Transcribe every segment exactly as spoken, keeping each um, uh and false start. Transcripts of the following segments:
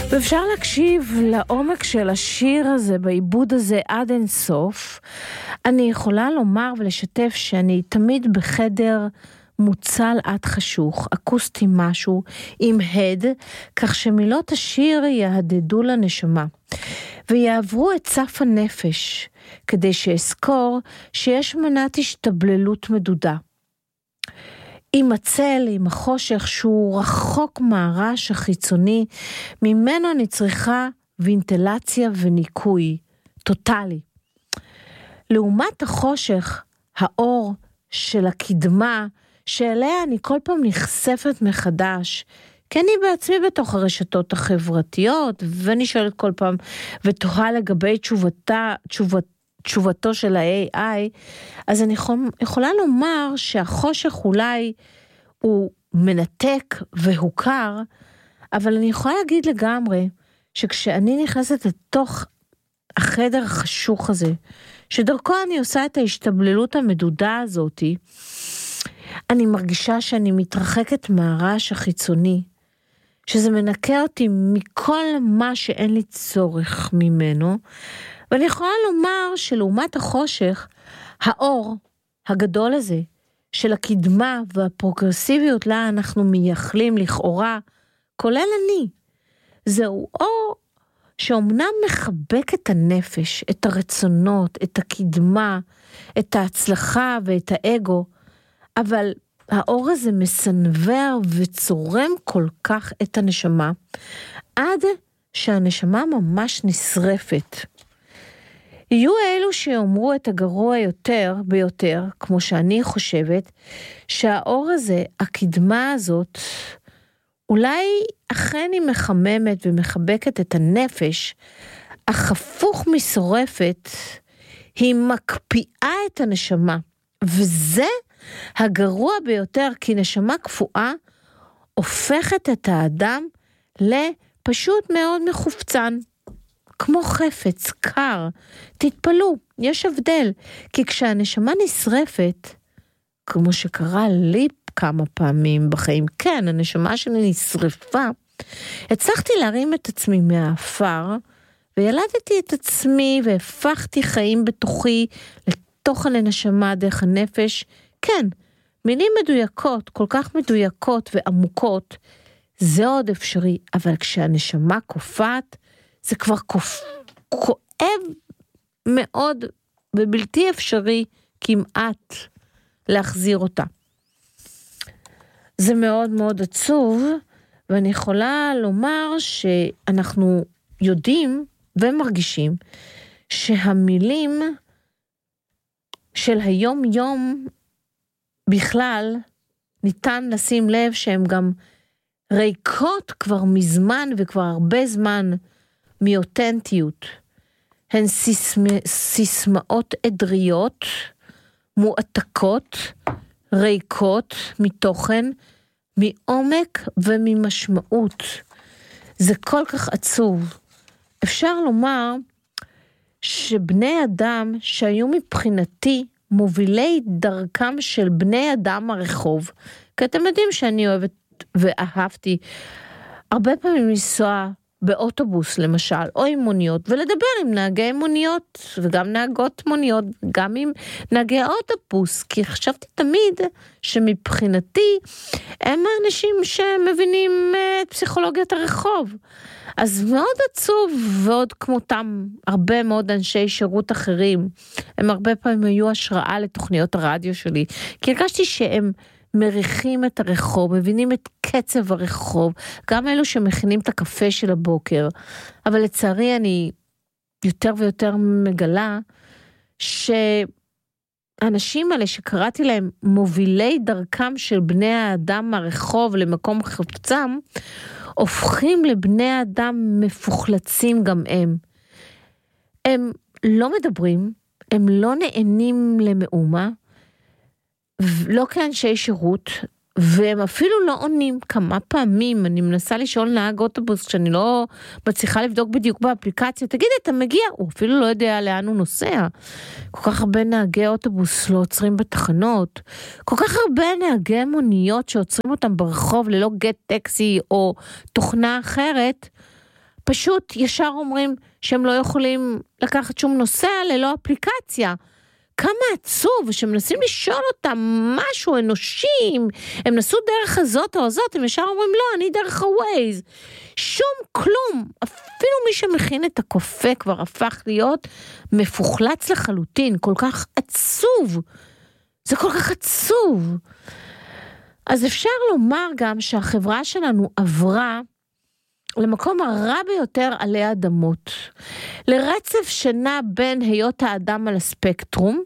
ואפשר להקשיב לעומק של השיר הזה, בעיבוד הזה עד אין סוף. אני יכולה לומר ולשתף שאני תמיד בחדר מוצל עד חשוך, אקוסטי משהו, עם הד, כך שמילות השיר יהדדו לנשמה, ויעברו את סף הנפש, כדי שאזכור שיש מנת השתבללות מדודה. עם הצל, עם החושך שהוא רחוק מהרעש החיצוני, ממנו אני צריכה וינטלציה וניקוי, טוטלי. לעומת החושך, האור של הקדמה, שאליה אני כל פעם נחשפת מחדש, כי אני בעצמי בתוך הרשתות החברתיות, ואני שואלת כל פעם, ותוהה לגבי תשובתה, תשובת, תשובתו של ה-איי איי, אז אני יכול, יכולה לומר שהחושך אולי הוא מנתק והוכר, אבל אני יכולה להגיד לגמרי, שכשאני נכנסת לתוך החדר החשוך הזה, שדרכו אני עושה את ההשתבללות המדודה הזאת, אני מרגישה שאני מתרחקת מהרעש החיצוני, שזה מנקה אותי מכל מה שאין לי צורך ממנו, ואני יכולה לומר שלעומת החושך, האור הגדול הזה, של הקדמה והפרוגרסיביות לה אנחנו מייחלים לכאורה, כולל אני, זהו אור שאומנם מחבק את הנפש, את הרצונות, את הקדמה, את ההצלחה ואת האגו, אבל האור הזה מסנבר וצורם כל כך את הנשמה, עד שהנשמה ממש נשרפת. יהיו אלו שאומרו את הגרוע יותר ביותר, כמו שאני חושבת, שהאור הזה, הקדמה הזאת, אולי אכן היא מחממת ומחבקת את הנפש, אך הפוך משורפת, היא מקפיאה את הנשמה, וזה הגרוע ביותר, כי נשמה קפואה הופכת את האדם לפשוט מאוד מחופצן, כמו חפץ, קר. תתפלו, יש הבדל, כי כשהנשמה נשרפת, כמו שקרה לי כמה פעמים בחיים, כן, הנשמה שלי נשרפה, הצלחתי להרים את עצמי מהאפר, וילדתי את עצמי והפכתי חיים בתוכי לתוכן הנשמה דרך הנפש. כן, מילים מדויקות, כל כך מדויקות ועמוקות, זה עוד אפשרי, אבל כשהנשמה קופאת, זה כבר כואב, כואב מאוד ובלתי אפשרי כמעט להחזיר אותה. זה מאוד מאוד עצוב, ואני יכולה לומר שאנחנו יודעים ומרגישים שהמילים של היום יום בכלל ניתן לשים לב שהן גם ריקות כבר מזמן וכבר הרבה זמן מאותנטיות. הן סיסמא, סיסמאות עדריות, מועתקות, ריקות מתוכן, מעומק וממשמעות. זה כל כך עצוב. אפשר לומר שבני אדם שהיו מבחינתי מובילי דרכם של בני אדם הרחוב, כי אתם יודעים שאני אוהבת ואהבתי הרבה פעמים לנסוע באוטובוס למשל, או עם מוניות, ולדבר עם נהגי מוניות, וגם נהגות מוניות, גם עם נהגי אוטובוס, כי חשבתי תמיד שמבחינתי הם האנשים שמבינים את פסיכולוגיית הרחוב. אז מאוד עצוב, ועוד כמותם הרבה מאוד אנשי שירות אחרים, הם הרבה פעמים היו השראה לתוכניות הרדיו שלי, כי הרגשתי שהם מריחים את הרחוב, מבינים את קצב הרחוב, גם אלו שמכינים את הקפה של הבוקר, אבל לצערי אני יותר ויותר מגלה, שהאנשים האלה שקראתי להם מובילי דרכם של בני האדם מהרחוב למקום חפצם, הופכים לבני האדם מפוחלצים גם הם. הם לא מדברים, הם לא נהנים למאומה, לא כאנשי שירות, והם אפילו לא עונים. כמה פעמים אני מנסה לשאול נהג אוטובוס, כשאני לא מצליחה לבדוק בדיוק באפליקציה, תגיד, אתה מגיע? הוא אפילו לא יודע לאן הוא נוסע. כל כך הרבה נהגי אוטובוס לא עוצרים בתחנות, כל כך הרבה נהגי מוניות שעוצרים אותם ברחוב ללא גט טקסי או תוכנה אחרת, פשוט ישר אומרים שהם לא יכולים לקחת שום נוסע ללא אפליקציה. כמה עצוב, שמנסים לשאול אותם משהו אנושי, הם נסו דרך הזאת או הזאת, הם ישר אומרים לא, אני דרך הווייז. שום כלום, אפילו מי שמכין את הקופה כבר הפך להיות מפוחלץ לחלוטין, כל כך עצוב. זה כל כך עצוב. אז אפשר לומר גם שהחברה שלנו עברה למקום הרע ביותר עלי אדמות, לרצף שנה בין היות האדם על הספקטרום,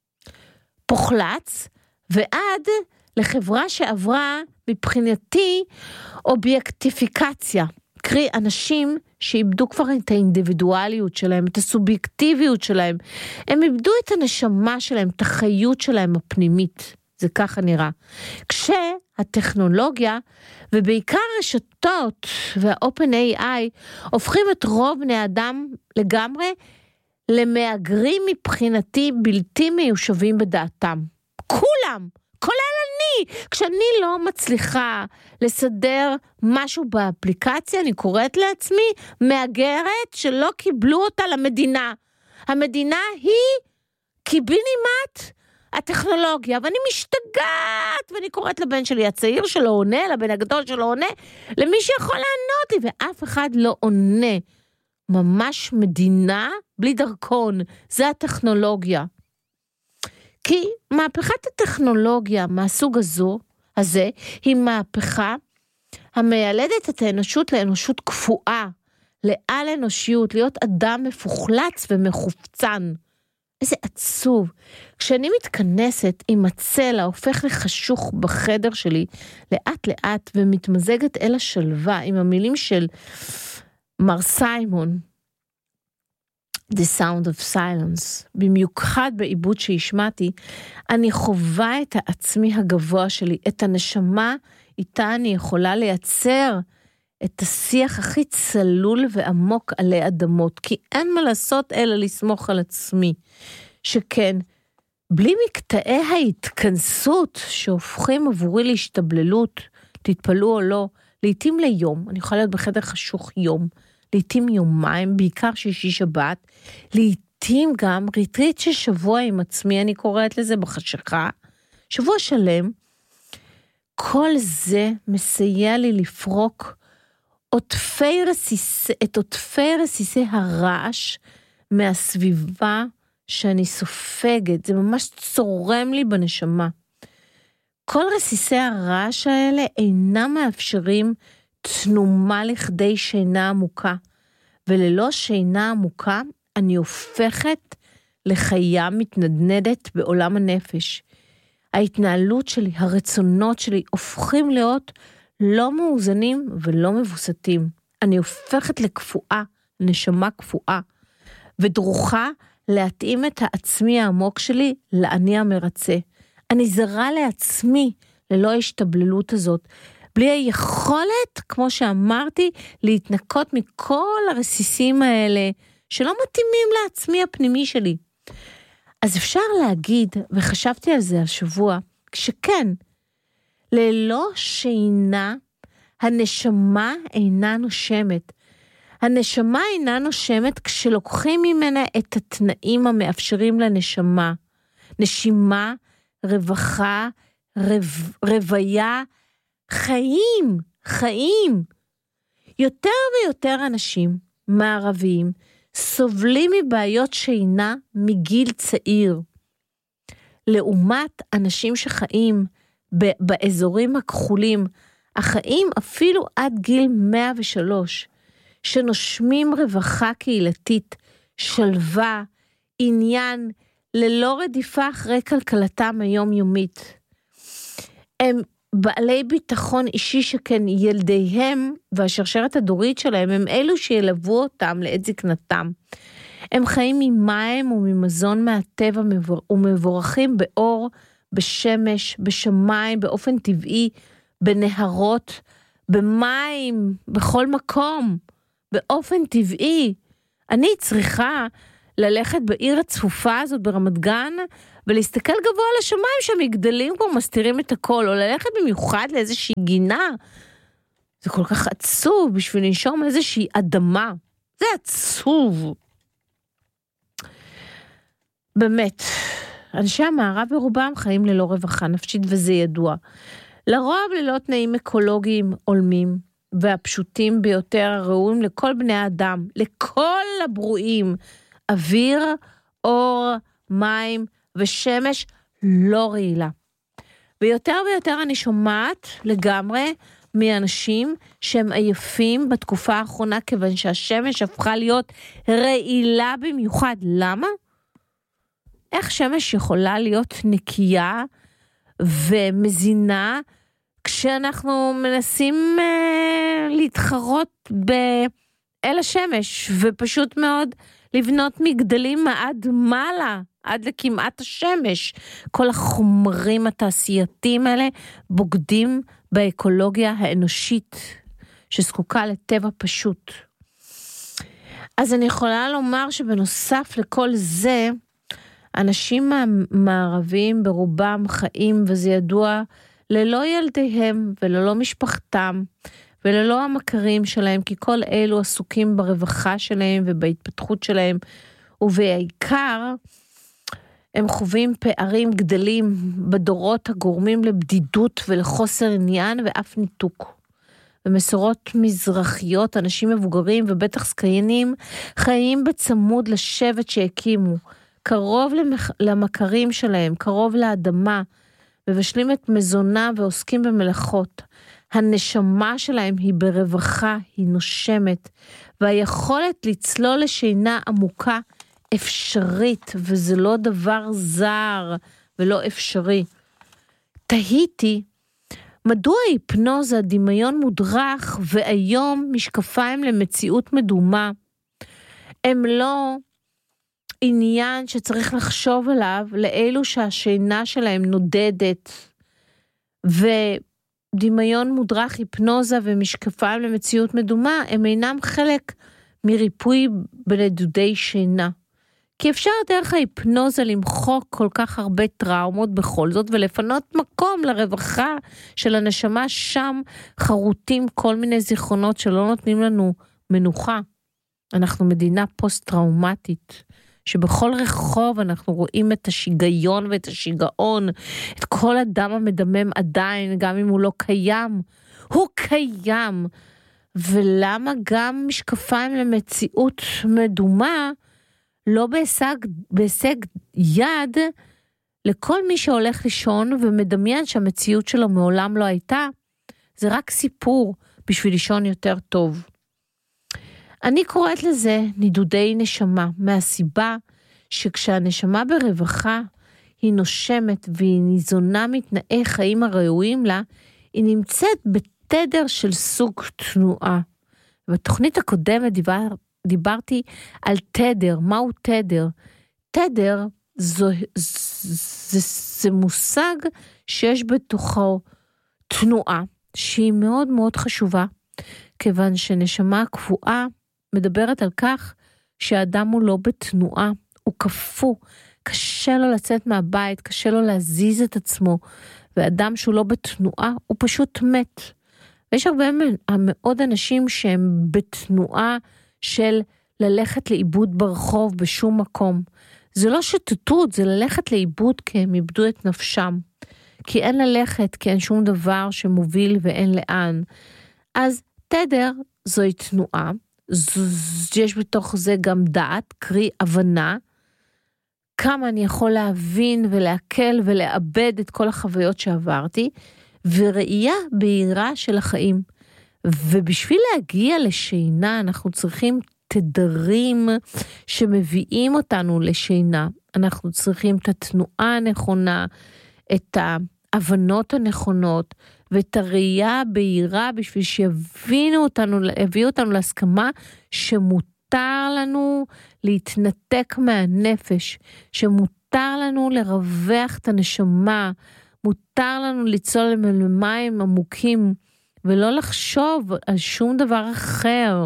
פוחלץ, ועד לחברה שעברה מבחינתי אובייקטיפיקציה, קרי אנשים שאיבדו כבר את האינדיבידואליות שלהם, את הסובייקטיביות שלהם, הם איבדו את הנשמה שלהם, את החיות שלהם הפנימית, זה ככה נראה. כשהטכנולוגיה, ובעיקר רשתות וה-Open איי איי, הופכים את רוב בני אדם לגמרי, למאגרים מבחינתי בלתי מיושבים בדעתם. כולם, כולל אני, כשאני לא מצליחה לסדר משהו באפליקציה, אני קוראת לעצמי מאגרת שלא קיבלו אותה למדינה. המדינה היא קיבינימט הטכנולוגיה, ואני משתגעת, ואני קוראת לבן שלי הצעיר שלא עונה, לבן הגדול שלא עונה, למי שיכול לענות לי, ואף אחד לא עונה. ממש מדינה בלי דרכון, זה הטכנולוגיה. כי מהפכת הטכנולוגיה מהסוג הזו, הזה, היא מהפכה המיילדת את האנושות לאנושות קפואה, לעל אנושיות, להיות אדם מפוחלץ ומחופצן. איזה עצוב. כשאני מתכנסת עם הצלע, הופך לחשוך בחדר שלי, לאט לאט, ומתמזגת אל השלווה, עם המילים של מר סיימון, The Sound of Silence, במיוחד בעיבוד שהשמעתי, אני חווה את העצמי הגבוה שלי, את הנשמה איתה אני יכולה לייצר את השיח הכי צלול ועמוק עלי אדמות, כי אין מה לעשות אלא לסמוך על עצמי, שכן, בלי מקטעי ההתכנסות שהופכים עבורי להשתבללות, תתפלו או לא, לעתים ליום, אני יכולה להיות בחדר חשוך יום, לעתים יומיים, בעיקר שישי שבת, לעתים גם ריטריט של שבוע עם עצמי, אני קוראת לזה בחשיכה, שבוע שלם, כל זה מסייע לי לפרוק עוטפי רסיסי, את עוטפי רסיסי הרעש מהסביבה שאני סופגת, זה ממש צורם לי בנשמה. כל רסיסי הרעש האלה אינם מאפשרים תנומה לכדי שינה עמוקה, וללא שינה עמוקה אני הופכת לחיה מתנדנדת בעולם הנפש. ההתנהלות שלי, הרצונות שלי, הופכים להיות לא מאוזנים ולא מבוסתים. אני הופכת לקפואה, נשמה קפואה, ודרוכה להתאים את העצמי העמוק שלי לאני המרצה. אני זרה לעצמי ללא ההשתבללות הזאת, בלי היכולת, כמו שאמרתי, להתנקות מכל הרסיסים האלה, שלא מתאימים לעצמי הפנימי שלי. אז אפשר להגיד, וחשבתי על זה השבוע, שכן, ללא שינה, הנשמה אינה נושמת. הנשמה אינה נושמת כשלוקחים ממנה את התנאים המאפשרים לנשמה. נשימה, רווחה, רב, רוויה, חיים, חיים. יותר ויותר אנשים מערביים סובלים מבעיות שינה מגיל צעיר. לעומת אנשים שחיים באזורים הכחולים, החיים אפילו עד גיל מאה ושלוש, שנושמים רווחה קהילתית, שלווה, עניין, ללא רדיפה אחרי כלכלתם היומיומית. הם בעלי ביטחון אישי שכן ילדיהם והשרשרת הדורית שלהם הם אלו שילוו אותם לעת זקנתם. הם חיים ממים וממזון מהטבע ומבורכים באור, בשמש, בשמיים, באופן טבעי, בנהרות, במים, בכל מקום, באופן טבעי. אני צריכה ללכת בעיר הצפופה הזאת ברמת גן, ולהסתכל גבוה על השמיים שהמגדלים כבר מסתירים את הכל, או ללכת במיוחד לאיזושהי גינה, זה כל כך עצוב בשביל לנשום איזושהי אדמה. זה עצוב. באמת, אנשי המערב ברובם חיים ללא רווחה נפשית, וזה ידוע. לרוב ללא תנאים אקולוגיים עולמים, והפשוטים ביותר הראויים לכל בני האדם, לכל הברואים, אוויר, אור, מים ושמש לא רעילה. ויותר ויותר אני שומעת לגמרי מאנשים שהם עייפים בתקופה האחרונה, כיוון שהשמש הפכה להיות רעילה במיוחד. למה? איך שמש יכולה להיות נקייה ומזינה, כשאנחנו מנסים אה, להתחרות באל השמש, ופשוט מאוד לבנות מגדלים עד מעלה, עד לכמעט השמש. כל החומרים התעשייתיים האלה בוגדים באקולוגיה האנושית, שזקוקה לטבע פשוט. אז אני יכולה לומר שבנוסף לכל זה, אנשים המערבים ברובם חיים, וזה ידוע, ללא ילדיהם וללא משפחתם, וללא המכרים שלהם, כי כל אלו עסוקים ברווחה שלהם ובהתפתחות שלהם, ובעיקר הם חווים פערים גדלים בדורות הגורמים לבדידות ולחוסר עניין ואף ניתוק. במסורות מזרחיות, אנשים מבוגרים ובטח זקנים חיים בצמוד לשבט שהקימו, קרוב למח... למכרים שלהם, קרוב לאדמה, מבשלים את מזונה ועוסקים במלאכות. הנשמה שלהם היא ברווחה, היא נושמת, והיכולת לצלול לשינה עמוקה אפשרית, וזה לא דבר זר ולא אפשרי. תהיתי, מדוע היפנוזה דמיון מודרך והיום משקפיים למציאות מדומה? הם לא עניין שצריך לחשוב עליו לאלו שהשינה שלהם נודדת, ודמיון מודרך, היפנוזה ומשקפיים למציאות מדומה, הם אינם חלק מריפוי בנדודי שינה. כי אפשר דרך ההיפנוזה למחוק כל כך הרבה טראומות בכל זאת, ולפנות מקום לרווחה של הנשמה. שם חרוטים כל מיני זיכרונות שלא נותנים לנו מנוחה. אנחנו מדינה פוסט-טראומטית, שבכל רחוב אנחנו רואים את השיגיון ואת השיגעון, את כל אדם המדמם עדיין, גם אם הוא לא קיים, הוא קיים. ולמה גם משקפיים למציאות מדומה, לא בהישג, בהישג יד, לכל מי שהולך לישון ומדמיין שהמציאות שלו מעולם לא הייתה, זה רק סיפור בשביל לישון יותר טוב. אני קוראת לזה נידודי נשמה, מהסיבה שכשהנשמה ברווחה, היא נושמת והיא ניזונה מתנאי חיים הראויים לה, היא נמצאת בתדר של סוג תנועה. בתוכנית הקודמת דיבר, דיברתי על תדר. מהו תדר? תדר זו, זה, זה, זה מושג שיש בתוכו תנועה, שהיא מאוד מאוד חשובה, כיוון שנשמה קבועה מדברת על כך שהאדם הוא לא בתנועה, הוא קפוא, קשה לו לצאת מהבית, קשה לו להזיז את עצמו, ואדם שהוא לא בתנועה הוא פשוט מת. ויש הרבה מאוד אנשים שהם בתנועה של ללכת לאיבוד ברחוב בשום מקום. זה לא שטוטות, זה ללכת לאיבוד כי הם איבדו את נפשם. כי אין ללכת, כי אין שום דבר שמוביל ואין לאן. אז תדר זוהי תנועה, יש בתוך זה גם דעת, קרי הבנה, כמה אני יכול להבין ולהקל ולאבד את כל החוויות שעברתי, וראייה בהירה של החיים. ובשביל להגיע לשינה, אנחנו צריכים תדרים שמביאים אותנו לשינה. אנחנו צריכים את התנועה הנכונה, את ההבנות הנכונות, ואת הראייה בהירה בשביל שיבינו אותנו, יביאו אותנו להסכמה שמותר לנו להתנתק מהנפש, שמותר לנו לרווח את הנשמה, מותר לנו ליצול למים עמוקים, ולא לחשוב על שום דבר אחר.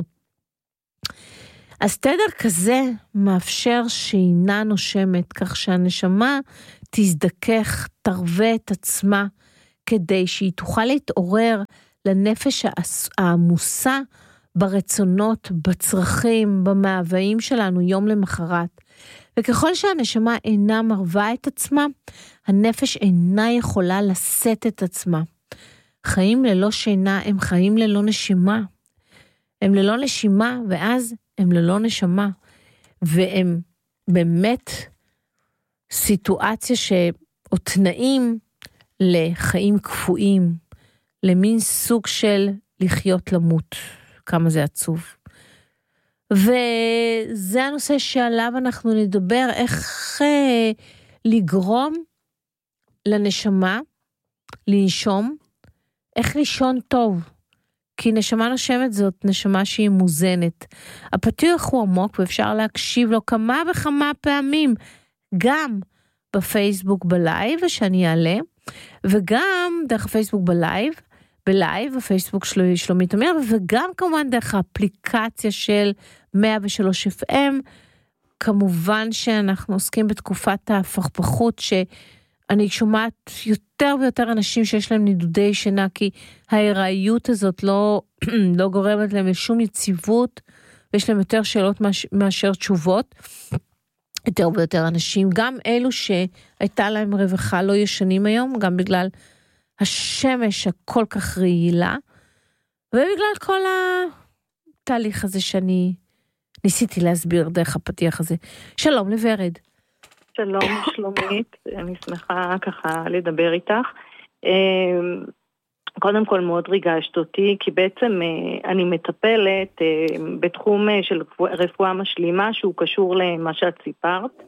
אז תדר כזה מאפשר שינה נושמת, כך שהנשמה תזדכך, תרווה את עצמה, כדי שהיא תוכל להתעורר לנפש העמוסה ברצונות, בצרכים, במאוויים שלנו יום למחרת. וככל שהנשמה אינה מרווה את עצמה, הנפש אינה יכולה לשאת את עצמה. חיים ללא שינה הם חיים ללא נשימה. הם ללא נשימה, ואז הם ללא נשמה. והם באמת סיטואציה ש... או תנאים לחיים קפואים, למין סוג של לחיות למות. כמה זה עצוב. וזה הנושא שעליו אנחנו נדבר, איך אה, לגרום לנשמה, לנשום, איך לישון טוב. כי נשמה נושמת זאת נשמה שהיא מוזנת. הפתוח הוא עמוק ואפשר להקשיב לו כמה וכמה פעמים, גם בפייסבוק בלייב, שאני אעלה, וגם דרך הפייסבוק בלייב, בלייב, הפייסבוק שלו שלומית אמיר, וגם כמובן דרך האפליקציה של מאה ושלוש אף אם, כמובן שאנחנו עוסקים בתקופת ההפכפכות, שאני שומעת יותר ויותר אנשים שיש להם נידודי שינה, כי ההיראיות הזאת לא, לא גורמת להם לשום יציבות, ויש להם יותר שאלות מאשר תשובות, יותר ויותר אנשים, גם אלו שהייתה להם רווחה לא ישנים היום, גם בגלל השמש הכל כך רעילה, ובגלל כל התהליך הזה שאני ניסיתי להסביר דרך הפתיח הזה. שלום לוורד. שלום שלומית, אני שמחה ככה לדבר איתך. קודם כל מאוד ריגשת אותי, כי בעצם אני מטפלת בתחום של רפואה משלימה, שהוא קשור למה שאת סיפרת.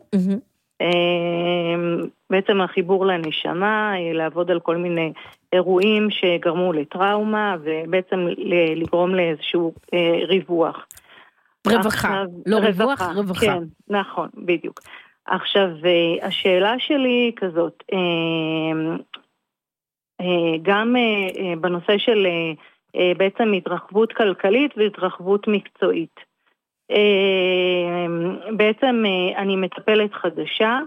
בעצם החיבור לנשמה, לעבוד על כל מיני אירועים שגרמו לטראומה, ובעצם לגרום לאיזשהו ריווח. רווחה, לא ריווח, רווחה. כן, נכון, בדיוק. עכשיו, השאלה שלי היא כזאת, גם בנושא של בעצם התרחבות כלכלית והתרחבות מקצועית. בעצם אני מטפלת חדשה,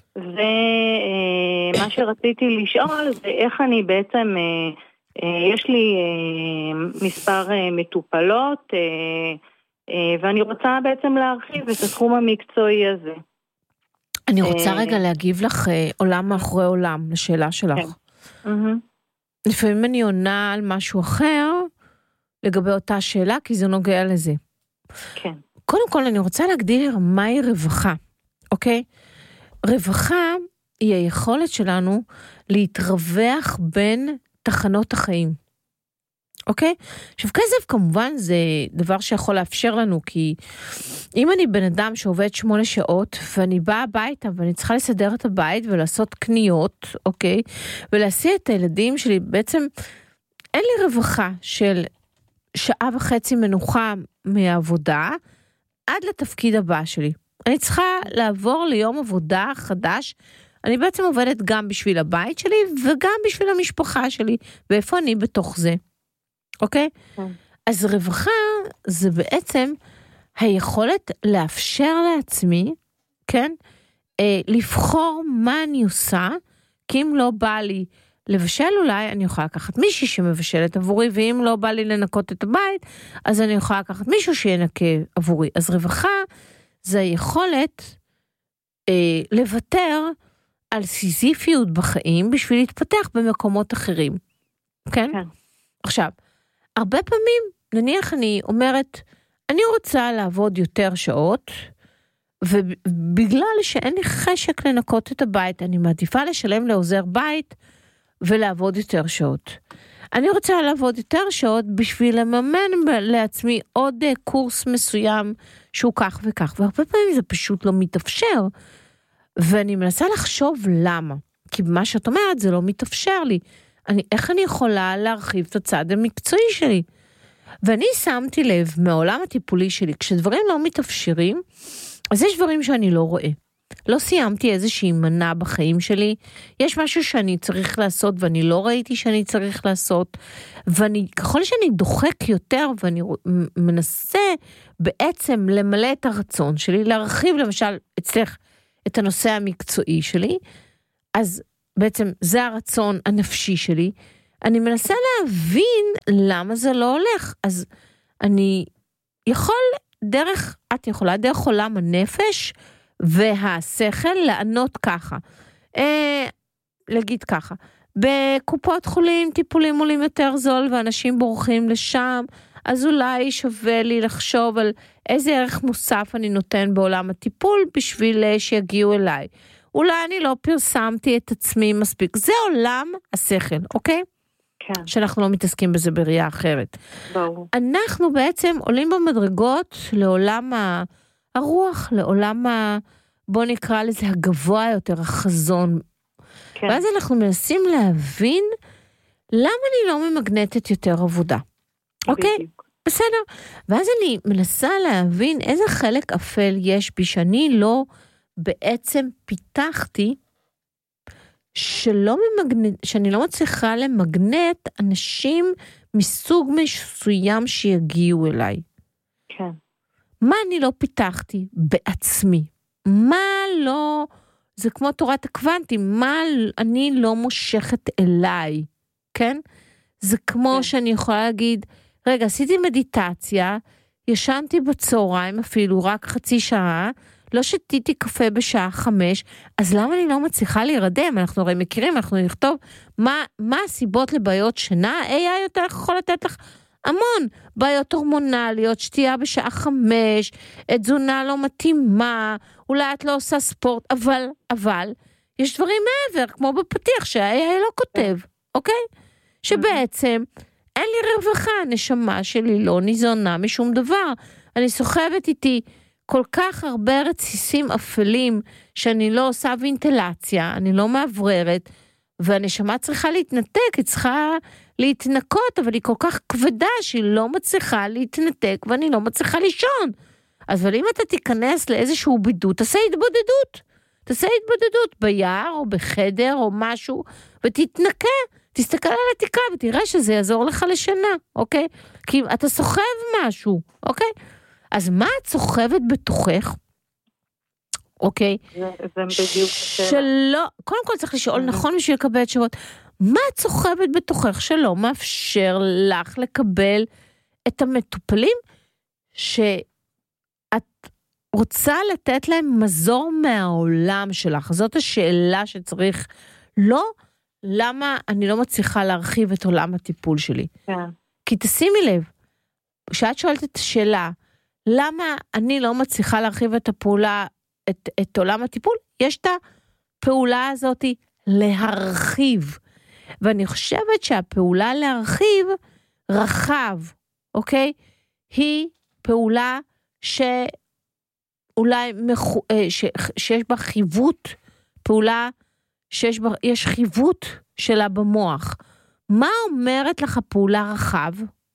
ומה שרציתי לשאול זה איך אני בעצם, יש לי מספר מטופלות, ואני רוצה בעצם להרחיב את התחום המקצועי הזה. אני רוצה רגע להגיב לך עולם מאחורי עולם, לשאלה שלך. לפעמים אני עונה על משהו אחר, לגבי אותה שאלה, כי זה נוגע לזה. כן. קודם כל אני רוצה להגדיר מהי רווחה, אוקיי? רווחה היא היכולת שלנו להתרווח בין תחנות החיים. אוקיי? עכשיו כסף כמובן זה דבר שיכול לאפשר לנו, כי אם אני בן אדם שעובד שמונה שעות, ואני באה הביתה ואני צריכה לסדר את הבית ולעשות קניות, אוקיי? ולהסיע את הילדים שלי, בעצם אין לי רווחה של שעה וחצי מנוחה מהעבודה, עד לתפקיד הבא שלי. אני צריכה לעבור ליום עבודה חדש, אני בעצם עובדת גם בשביל הבית שלי, וגם בשביל המשפחה שלי, ואיפה אני בתוך זה? אוקיי? אז רווחה זה בעצם היכולת לאפשר לעצמי, כן? אה, לבחור מה אני עושה, כי אם לא בא לי לבשל אולי, אני יכולה לקחת מישהי שמבשלת עבורי, ואם לא בא לי לנקות את הבית, אז אני יכולה לקחת מישהו שינקה עבורי. אז רווחה זה היכולת אה, לוותר על סיזיפיות בחיים, בשביל להתפתח במקומות אחרים. כן? כן. עכשיו, הרבה פעמים, נניח אני אומרת, אני רוצה לעבוד יותר שעות, ובגלל שאין לי חשק לנקות את הבית, אני מעדיפה לשלם לעוזר בית, ולעבוד יותר שעות. אני רוצה לעבוד יותר שעות, בשביל לממן לעצמי עוד קורס מסוים, שהוא כך וכך, והרבה פעמים זה פשוט לא מתאפשר, ואני מנסה לחשוב למה, כי מה שאת אומרת זה לא מתאפשר לי, אני, איך אני יכולה להרחיב את הצד המקצועי שלי? ואני שמתי לב מהעולם הטיפולי שלי, כשדברים לא מתאפשרים, אז יש דברים שאני לא רואה. לא סיימתי איזושהי מנה בחיים שלי, יש משהו שאני צריך לעשות, ואני לא ראיתי שאני צריך לעשות, ואני, ככל שאני דוחק יותר, ואני מנסה בעצם למלא את הרצון שלי, להרחיב למשל אצלך את הנושא המקצועי שלי, אז בעצם זה הרצון הנפשי שלי, אני מנסה להבין למה זה לא הולך, אז אני יכול דרך, את יכולה דרך עולם הנפש והשכל לענות ככה, אה, להגיד ככה, בקופות חולים טיפולים עולים יותר זול ואנשים בורחים לשם, אז אולי שווה לי לחשוב על איזה ערך מוסף אני נותן בעולם הטיפול בשביל שיגיעו אליי. אולי אני לא פרסמתי את עצמי מספיק. זה עולם השכל, אוקיי? כן. שאנחנו לא מתעסקים בזה בראייה אחרת. ברור. אנחנו בעצם עולים במדרגות לעולם הרוח, לעולם ה... בוא נקרא לזה הגבוה יותר, החזון. כן. ואז אנחנו מנסים להבין למה אני לא ממגנטת יותר עבודה. אוקיי? בסדר. ואז אני מנסה להבין איזה חלק אפל יש בי שאני לא בעצם פיתחתי, שלא ממגנט, שאני לא מצליחה למגנט אנשים מסוג מסוים שיגיעו אליי. כן. מה אני לא פיתחתי בעצמי? מה לא, זה כמו תורת הקוונטים, מה אני לא מושכת אליי? כן? זה כמו כן. שאני יכולה להגיד, רגע, עשיתי מדיטציה, ישנתי בצהריים אפילו רק חצי שעה, לא שתיתי קפה בשעה חמש, אז למה אני לא מצליחה להירדם? אנחנו הרי מכירים, אנחנו נכתוב, מה, מה הסיבות לבעיות שינה? איי איי יותר יכול לתת לך המון, בעיות הורמונליות, שתייה בשעה חמש, תזונה לא מתאימה, אולי את לא עושה ספורט, אבל, אבל, יש דברים מעבר, כמו בפתיח שה-איי איי לא כותב, אוקיי? שבעצם, אין לי רווחה, הנשמה שלי לא ניזונה משום דבר, אני סוחבת איתי, כל כך הרבה רציסים אפלים, שאני לא עושה וינטלציה, אני לא מעבררת, והנשמה צריכה להתנתק, היא צריכה להתנקות, אבל היא כל כך כבדה, שהיא לא מצליחה להתנתק, ואני לא מצליחה לישון. אז אבל אם אתה תיכנס לאיזשהו בידוד, תעשה התבודדות, תעשה התבודדות ביער, או בחדר, או משהו, ותתנקה, תסתכל על התקרה, ותראה שזה יעזור לך לשינה, אוקיי? כי אתה סוחב משהו, אוקיי? אז מה את סוחבת בתוכך? אוקיי? זה, זה בדיוק שלא, קודם כל צריך לשאול נכון בשביל לקבל תשובות. מה את סוחבת בתוכך שלא מאפשר לך לקבל את המטופלים שאת רוצה לתת להם מזור מהעולם שלך? זאת השאלה שצריך, לא למה אני לא מצליחה להרחיב את עולם הטיפול שלי. כן. כי תשימי לב, כשאת שואלת את השאלה, למה אני לא מצליחה להרחיב את הפעולה, את, את עולם הטיפול? יש את הפעולה הזאת להרחיב. ואני חושבת שהפעולה להרחיב רחב, אוקיי? היא פעולה שאולי מחו, ש, שיש בה חיוות, פעולה שיש בה, יש חיוות שלה במוח. מה אומרת לך פעולה רחב?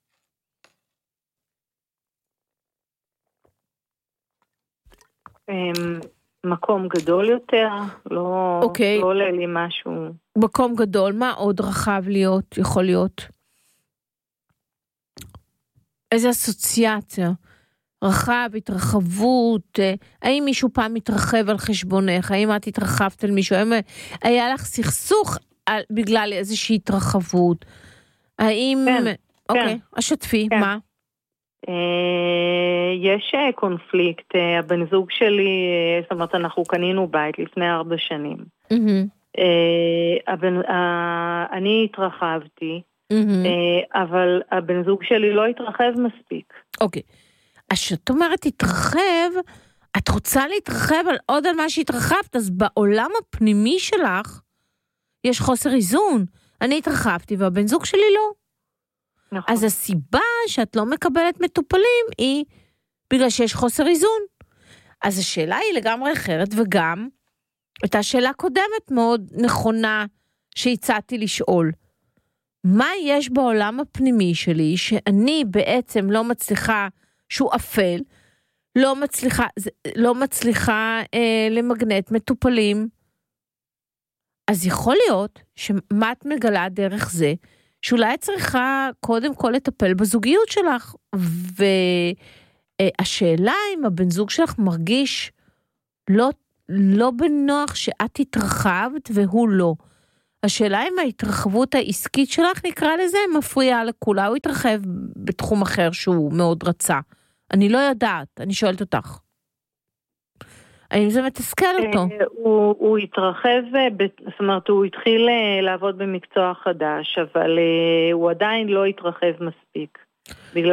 מקום גדול יותר, לא, אוקיי. לא עולה לי משהו. מקום גדול, מה עוד רחב להיות, יכול להיות? איזה אסוציאציה? רחב, התרחבות, האם מישהו פעם מתרחב על חשבונך, האם את התרחבת על מישהו, האם היה לך סכסוך על, בגלל איזושהי התרחבות? האם, כן, אוקיי, כן. השתפי, כן. מה? יש קונפליקט, הבן זוג שלי, זאת אומרת, אנחנו קנינו בית לפני ארבע שנים. הבן, אני התרחבתי, אבל הבן זוג שלי לא התרחב מספיק. אוקיי. אז שאת אומרת, התרחב, את רוצה להתרחב על עוד על מה שהתרחבת, אז בעולם הפנימי שלך, יש חוסר איזון. אני התרחבתי והבן זוג שלי לא. נכון. אז הסיבה שאת לא מקבלת מטופלים היא בגלל שיש חוסר איזון. אז השאלה היא לגמרי אחרת, וגם הייתה שאלה קודמת מאוד נכונה שהצעתי לשאול. מה יש בעולם הפנימי שלי שאני בעצם לא מצליחה, שהוא אפל, לא מצליחה, לא מצליחה אה, למגנט מטופלים? אז יכול להיות שמה את מגלה דרך זה, שאולי צריכה קודם כל לטפל בזוגיות שלך, והשאלה אם הבן זוג שלך מרגיש לא, לא בנוח שאת התרחבת והוא לא. השאלה אם ההתרחבות העסקית שלך, נקרא לזה, מפריעה לכולה, הוא התרחב בתחום אחר שהוא מאוד רצה. אני לא יודעת, אני שואלת אותך. האם זה מתסכל אותו? הוא, הוא התרחב, זאת אומרת, הוא התחיל לעבוד במקצוע חדש, אבל הוא עדיין לא התרחב מספיק. בגלל